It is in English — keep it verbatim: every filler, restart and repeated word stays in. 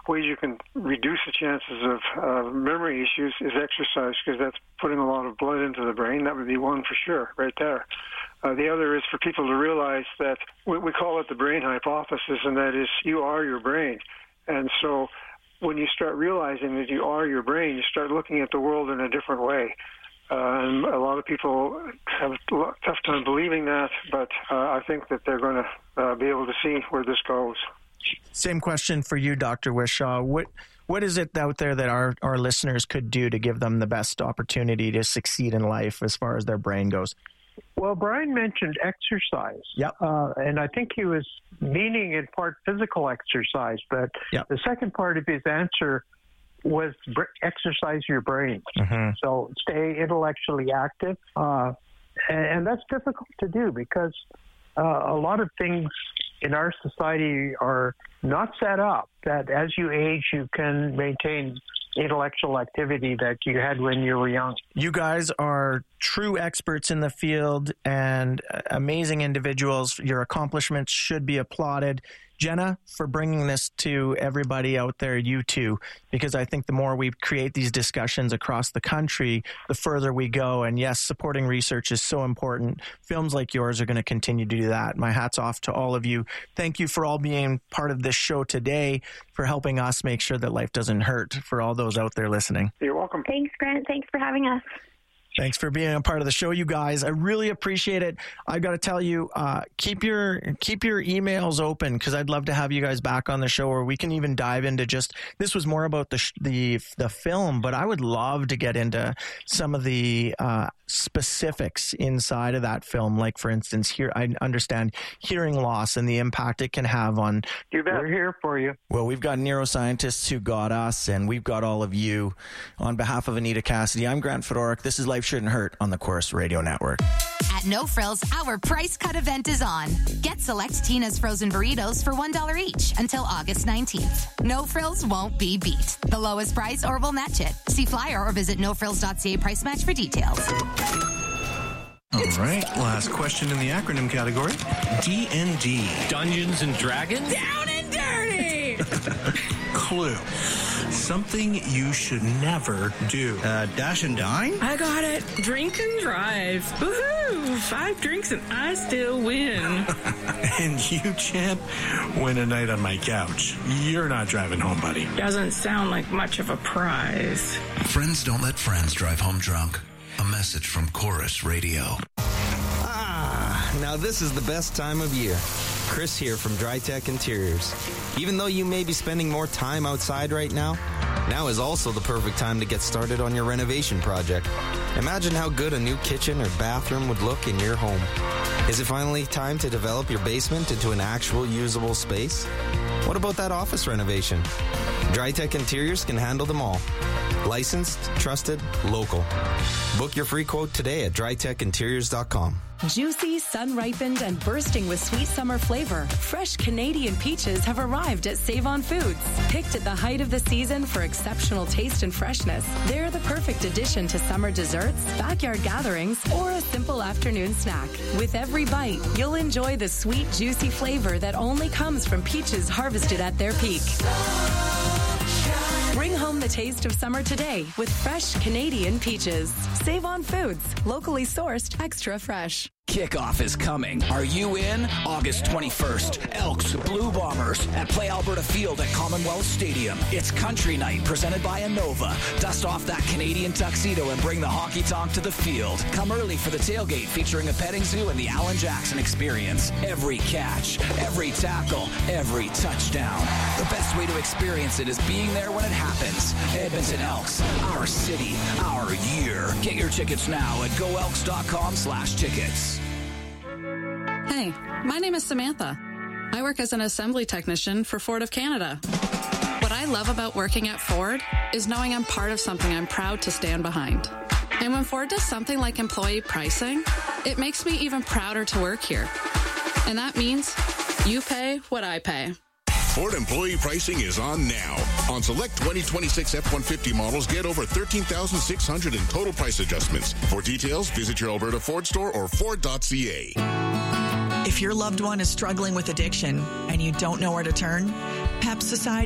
ways you can reduce the chances of uh, memory issues is exercise, because that's putting a lot of blood into the brain. That would be one for sure, right there. Uh, the other is for people to realize that we, we call it the brain hypothesis, and that is you are your brain. And so when you start realizing that you are your brain, you start looking at the world in a different way. Uh, and a lot of people have a tough time believing that, but uh, I think that they're going to uh, be able to see where this goes. Same question for you, Doctor Wishaw. What what is it out there that our, our listeners could do to give them the best opportunity to succeed in life as far as their brain goes? Well, Brian mentioned exercise. Yep. Uh, and I think he was meaning in part physical exercise, but yep. the second part of his answer was br- exercise your brain. Mm-hmm. So stay intellectually active. Uh, and, and that's difficult to do because uh, a lot of things in our society are not set up that as you age, you can maintain intellectual activity that you had when you were young. You guys are true experts in the field and amazing individuals. Your accomplishments should be applauded. Jenna, for bringing this to everybody out there, you too, because I think the more we create these discussions across the country, the further we go. And yes, supporting research is so important. Films like yours are going to continue to do that. My hat's off to all of you. Thank you for all being part of this show today, for helping us make sure that life doesn't hurt for all those out there listening. You're welcome. Thanks, Grant. Thanks for having us. Thanks for being a part of the show, you guys. I really appreciate it. I've got to tell you, uh, keep your keep your emails open, because I'd love to have you guys back on the show, or we can even dive into just, this was more about the sh- the the film, but I would love to get into some of the uh, specifics inside of that film. Like, for instance, here I understand hearing loss and the impact it can have on. You bet. We're here for you. Well, we've got neuroscientists who got us, and we've got all of you. On behalf of Anita Cassidy, I'm Grant Fedoruk. This is Life Shouldn't Hurt on the Corus Radio Network. At No Frills, our price cut event is on. Get select Tina's frozen burritos for one dollar each until August nineteenth. No Frills won't be beat. The lowest price, or we'll match it. See flyer or visit no frills dot c a price match for details. All right, last question in the acronym category. D and D. Dungeons and Dragons? Down and dirty! Clue. Something you should never do. Uh, dash and dine? I got it. Drink and drive. Woohoo! Five drinks and I still win. And you, champ, win a night on my couch. You're not driving home, buddy. Doesn't sound like much of a prize. Friends don't let friends drive home drunk. A message from Corus Radio. Ah, now this is the best time of year. Chris here from DryTech Interiors. Even though you may be spending more time outside right now, now is also the perfect time to get started on your renovation project. Imagine how good a new kitchen or bathroom would look in your home. Is it finally time to develop your basement into an actual usable space? What about that office renovation? DryTech Interiors can handle them all. Licensed, trusted, local. Book your free quote today at dry tech interiors dot com. Juicy, sun-ripened, and bursting with sweet summer flavor, fresh Canadian peaches have arrived at Save-On Foods. Picked at the height of the season for exceptional taste and freshness, they're the perfect addition to summer desserts, backyard gatherings, or a simple afternoon snack. With every bite, you'll enjoy the sweet, juicy flavor that only comes from peaches harvested at their peak. Bring home the taste of summer today with fresh Canadian peaches. Save On Foods, locally sourced, extra fresh. Kickoff is coming. Are you in? August twenty-first. Elks Blue Bombers at Play Alberta Field at Commonwealth Stadium. It's Country Night presented by Innova. Dust off that Canadian tuxedo and bring the honky tonk to the field. Come early for the tailgate featuring a petting zoo and the Alan Jackson experience. Every catch, every tackle, every touchdown. The best way to experience it is being there when it happens. Edmonton Elks, our city, our year. Get your tickets now at go elks dot com slash tickets. Hey, my name is Samantha. I work as an assembly technician for Ford of Canada. What I love about working at Ford is knowing I'm part of something I'm proud to stand behind. And when Ford does something like employee pricing, it makes me even prouder to work here. And that means you pay what I pay. Ford employee pricing is on now. On select twenty twenty-six F one fifty models, get over thirteen thousand six hundred in total price adjustments. For details, visit your Alberta Ford store or ford dot c a. If your loved one is struggling with addiction and you don't know where to turn, P E P Society